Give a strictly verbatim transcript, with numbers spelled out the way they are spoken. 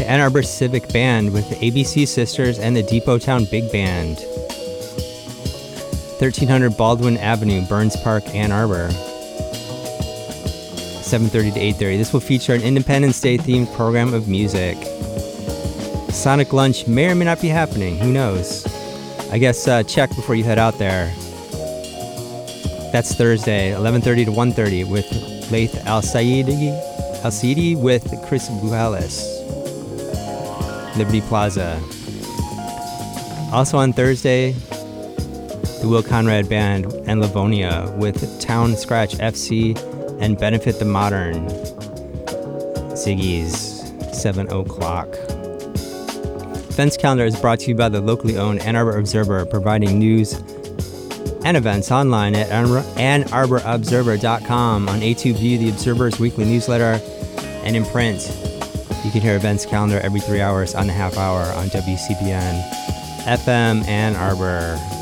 the Ann Arbor Civic Band with the A B C Sisters and the Depot Town Big Band. thirteen hundred Baldwin Avenue, Burns Park, Ann Arbor. seven thirty to eight thirty. This will feature an Independence Day themed program of music. Sonic Lunch may or may not be happening. Who knows? I guess uh, check before you head out there. That's Thursday, eleven thirty to one thirty with Laith Al-Saidi, Al-Saidi with Chris Buhalis. Liberty Plaza. Also on Thursday, the Will Conrad Band and Livonia with Town Scratch F C and Benefit the Modern. Ziggy's, seven o'clock. Events calendar is brought to you by the locally owned Ann Arbor Observer, providing news and events online at ann arbor observer dot com, on A two View, the Observer's weekly newsletter, and in print. You can hear events calendar every three hours on a half hour on W C B N F M Ann Arbor.